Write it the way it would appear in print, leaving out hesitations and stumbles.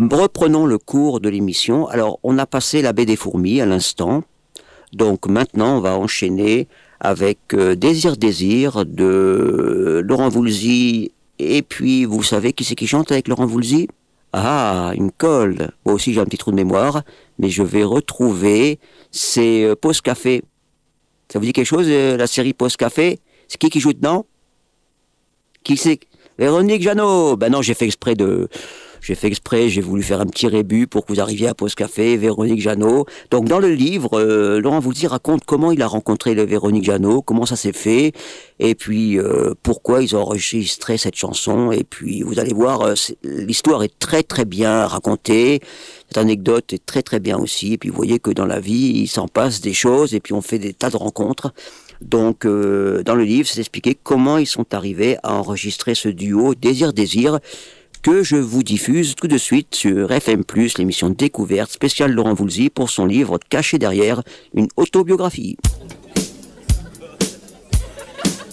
reprenons le cours de l'émission. Alors, on a passé la baie des fourmis à l'instant. Donc maintenant, on va enchaîner avec Désir, Désir de Laurent Voulzy. Et puis, vous savez qui c'est qui chante avec Laurent Voulzy? Ah, il me colle. Moi aussi, j'ai un petit trou de mémoire. Mais je vais retrouver, c'est Pause Café. Ça vous dit quelque chose, la série Pause Café? C'est qui joue dedans? Qui c'est? Véronique Jeannot. Ben non, j'ai voulu faire un petit rébut pour que vous arriviez à Pause Café, Véronique Jeannot. Donc dans le livre, Laurent Voulzy raconte comment il a rencontré le Véronique Jeannot, comment ça s'est fait, et puis pourquoi ils ont enregistré cette chanson. Et puis vous allez voir, l'histoire est très très bien racontée, cette anecdote est très très bien aussi. Et puis vous voyez que dans la vie, il s'en passe des choses, et puis on fait des tas de rencontres. Donc, dans le livre, c'est expliqué comment ils sont arrivés à enregistrer ce duo Désir Désir que je vous diffuse tout de suite sur FM+, l'émission Découverte spéciale Laurent Voulzy pour son livre Caché derrière une autobiographie.